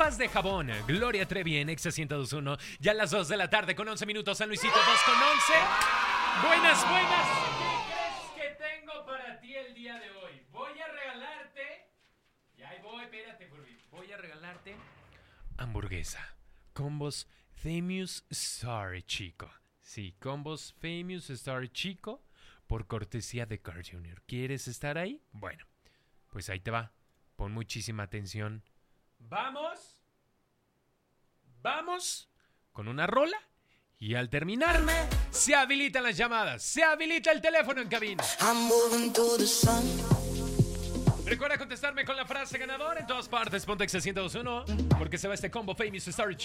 bombas de jabón. Gloria Trevi en Exa 102.1. Ya a las 2 de la tarde con 11 minutos. San Luisito 2:11. Buenas. ¿Qué crees que tengo para ti el día de hoy? Voy a regalarte... Y ahí voy, espérate, Furby. Voy a regalarte... hamburguesa. Combos Famous Star Chico. Sí, combos Famous Star Chico por cortesía de Carl Jr. ¿Quieres estar ahí? Bueno, pues ahí te va. Pon muchísima atención. Vamos con una rola y al terminarme se habilitan las llamadas, se habilita el teléfono en cabina. Recuerda contestarme con la frase ganadora en todas partes. Ponte Exa 102.1 porque se va este combo Famous Star Chico.